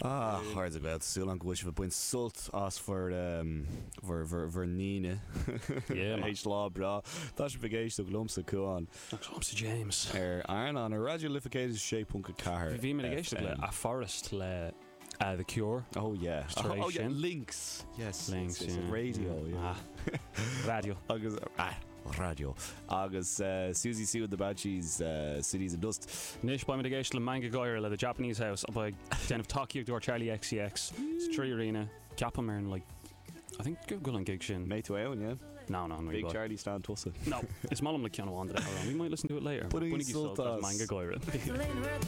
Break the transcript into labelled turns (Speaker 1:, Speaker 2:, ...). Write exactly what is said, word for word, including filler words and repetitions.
Speaker 1: Ah, hard about so long wish of a sult as for um for for for Nina.
Speaker 2: Yeah, man.
Speaker 1: H law bra. That's begage so glumps of cool.
Speaker 2: Glumps James.
Speaker 1: Er iron on a radiolificated shape punk car.
Speaker 2: Vi mitigation a forest le uh, the Cure.
Speaker 1: Oh yeah. Oh, oh yeah. Links. Yes.
Speaker 2: Links.
Speaker 1: It's, it's
Speaker 2: yeah.
Speaker 1: a radio. Yeah.
Speaker 2: Ah. Radio.
Speaker 1: Agus, ah. Radio. Agus uh, Susie C with the Banshees, uh, Cities of Dust.
Speaker 2: Nish by mitigation le manga goyer le the Japanese house by den of Tokyo door Charlie X C X. It's Tree Arena. Capammer and like I think good on gig shin.
Speaker 1: Mate to Ewan, yeah.
Speaker 2: No, no, no.
Speaker 1: Big Charlie stand Tussa.
Speaker 2: No, it's Malam like Keanu Wanda. We might listen to it later.
Speaker 1: Putting salt
Speaker 2: manga goyer.